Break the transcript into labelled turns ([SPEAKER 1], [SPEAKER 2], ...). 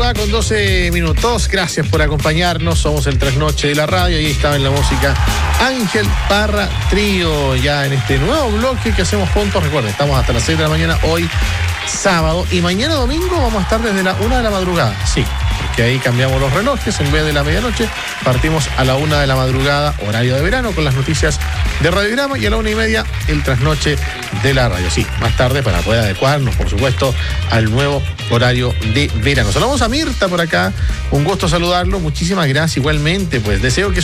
[SPEAKER 1] con 12 minutos. Gracias por acompañarnos. Somos el Trasnoche de la radio. Y ahí estaba en la música Ángel Parra Trío. Ya en este nuevo bloque que hacemos juntos. Recuerden, estamos hasta las 6 de la mañana hoy sábado. Y mañana domingo vamos a estar desde la 1 de la madrugada. Sí, porque ahí cambiamos los relojes. En vez de la medianoche, partimos a la 1 de la madrugada, horario de verano, con las noticias de Radiograma. Y a la 1:30, el Trasnoche de la radio. Sí, más tarde para poder adecuarnos, por supuesto, al nuevo horario de verano. Saludamos a Mirta por acá. Un gusto saludarlo. Muchísimas gracias. Igualmente, pues deseo que